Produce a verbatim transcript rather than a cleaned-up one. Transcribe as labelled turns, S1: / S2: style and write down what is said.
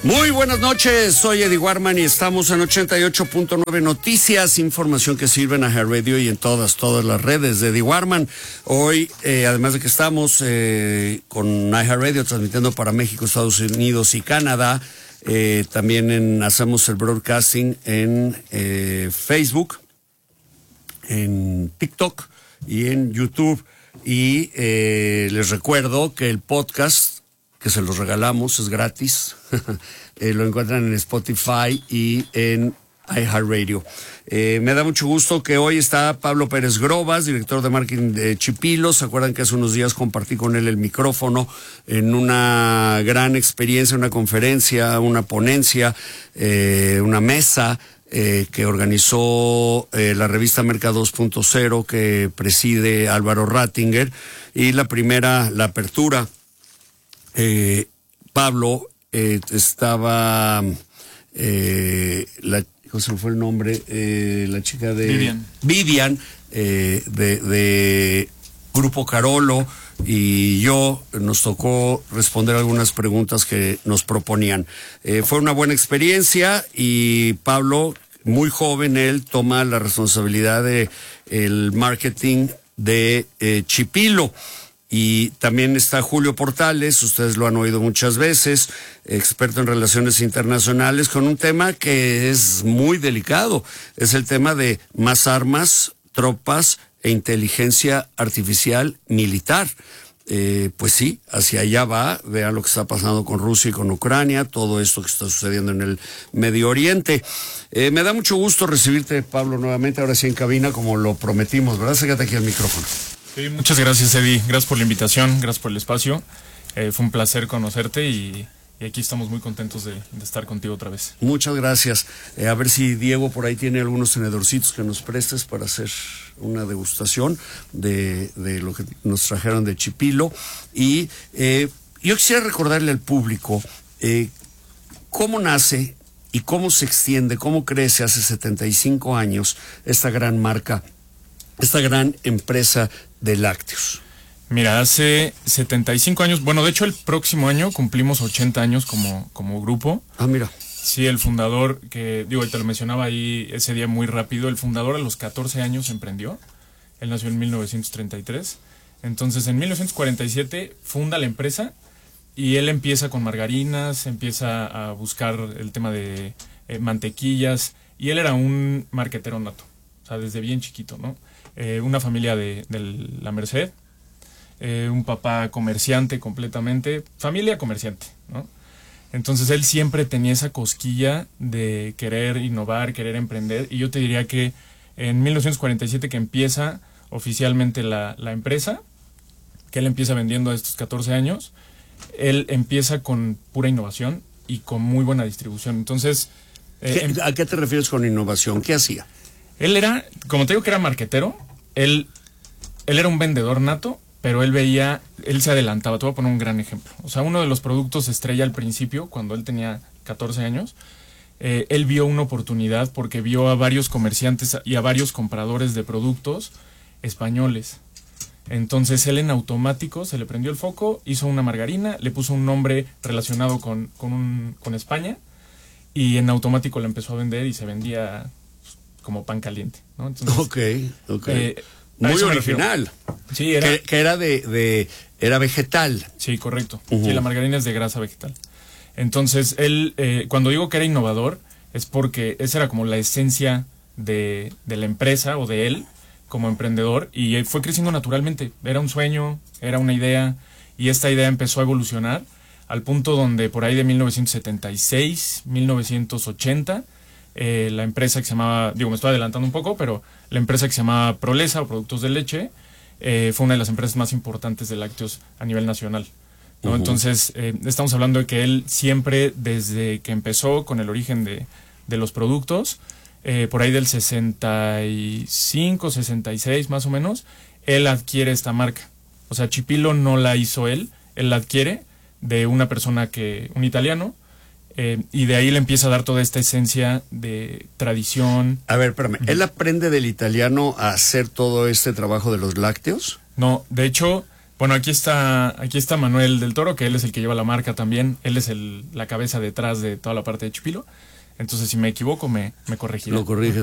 S1: Muy buenas noches, soy Eddie Warman y estamos en ochenta y ocho punto nueve Noticias, información que sirve en iHeartRadio y en todas, todas las redes de Eddie Warman. Hoy, eh, además de que estamos eh, con iHeartRadio transmitiendo para México, Estados Unidos y Canadá, eh, también en, hacemos el broadcasting en eh, Facebook, en TikTok y en YouTube. Y eh, les recuerdo que el podcast, que se los regalamos, es gratis. eh, lo encuentran en Spotify y en iHeartRadio. Eh, me da mucho gusto que hoy está Pablo Pérez Grobas, director de marketing de Chipilo. ¿Se acuerdan que hace unos días compartí con él el micrófono en una gran experiencia, una conferencia, una ponencia, eh, una mesa eh, que organizó eh, la revista Merca dos punto cero que preside Álvaro Rattinger? Y la primera, la apertura, Eh, Pablo eh, estaba eh, la, ¿cómo se me fue el nombre? Eh, la chica de
S2: Vivian,
S1: Vivian eh, de, de Grupo Carolo y yo nos tocó responder algunas preguntas que nos proponían. Eh, fue una buena experiencia y Pablo, muy joven, él toma la responsabilidad de el marketing de eh, Chipilo. Y también está Julio Portales, ustedes lo han oído muchas veces, experto en relaciones internacionales, con un tema que es muy delicado. Es el tema de más armas, tropas e inteligencia artificial militar. Eh, pues sí, hacia allá va. Vean lo que está pasando con Rusia y con Ucrania, todo esto que está sucediendo en el Medio Oriente. Eh, me da mucho gusto recibirte, Pablo, nuevamente, ahora sí en cabina, como lo prometimos, ¿verdad? Sácate aquí el micrófono.
S2: Sí, muchas gracias, Eddie. Gracias por la invitación, gracias por el espacio. Eh, fue un placer conocerte y, y aquí estamos muy contentos de, de estar contigo otra vez.
S1: Muchas gracias. Eh, a ver si Diego por ahí tiene algunos tenedorcitos que nos prestes para hacer una degustación de, de lo que nos trajeron de Chipilo. Y eh, yo quisiera recordarle al público eh, cómo nace y cómo se extiende, cómo crece hace setenta y cinco años esta gran marca, esta gran empresa de lácteos.
S2: Mira, hace setenta y cinco años, bueno, de hecho el próximo año cumplimos ochenta años como, como grupo.
S1: Ah, mira.
S2: Sí, el fundador, que digo, te lo mencionaba ahí ese día muy rápido, el fundador a los catorce años emprendió. Él nació en mil novecientos treinta y tres. Entonces, en mil novecientos cuarenta y siete funda la empresa y él empieza con margarinas, empieza a buscar el tema de eh, mantequillas, y él era un marquetero nato, o sea, desde bien chiquito, ¿no? Eh, una familia de, de la Merced, eh, un papá comerciante completamente, familia comerciante, ¿no? Entonces él siempre tenía esa cosquilla de querer innovar, querer emprender, y yo te diría que en mil novecientos cuarenta y siete que empieza oficialmente la, la empresa, que él empieza vendiendo a estos catorce años, él empieza con pura innovación y con muy buena distribución. Entonces,
S1: eh, ¿Qué, ¿a qué te refieres con innovación? ¿Qué hacía?
S2: Él era, como te digo que era marquetero, él, él era un vendedor nato, pero él veía, él se adelantaba. Te voy a poner un gran ejemplo. O sea, uno de los productos estrella al principio, cuando él tenía catorce años, eh, él vio una oportunidad porque vio a varios comerciantes y a varios compradores de productos españoles. Entonces él en automático se le prendió el foco, hizo una margarina, le puso un nombre relacionado con, con, un, con España, y en automático la empezó a vender y se vendía como pan caliente, ¿no? Entonces,
S1: ok, ok.
S2: Eh,
S1: Muy original.
S2: Sí, era.
S1: Que, que era de, de, era vegetal.
S2: Sí, correcto.
S1: Uh-huh.
S2: Sí, la margarina es de grasa vegetal. Entonces, él, eh, cuando digo que era innovador, es porque esa era como la esencia de, de la empresa o de él como emprendedor, y fue creciendo naturalmente. Era un sueño, era una idea, y esta idea empezó a evolucionar al punto donde por ahí de mil novecientos setenta y seis, mil novecientos ochenta, Eh, la empresa que se llamaba, digo, me estoy adelantando un poco, pero la empresa que se llamaba Prolesa o Productos de Leche eh, fue una de las empresas más importantes de lácteos a nivel nacional, ¿no? Uh-huh. Entonces, eh, estamos hablando de que él siempre, desde que empezó con el origen de, de los productos, eh, por ahí del sesenta y cinco, sesenta y seis más o menos, él adquiere esta marca. O sea, Chipilo no la hizo él, él la adquiere de una persona que, un italiano, Eh, y de ahí le empieza a dar toda esta esencia de tradición.
S1: A ver, espérame, ¿él aprende del italiano a hacer todo este trabajo de los lácteos?
S2: No, de hecho, Bueno, aquí está, aquí está Manuel del Toro, que él es el que lleva la marca también. Él es el, la cabeza detrás de toda la parte de Chipilo. Entonces, si me equivoco, me, me corregirá.
S1: Lo corriges.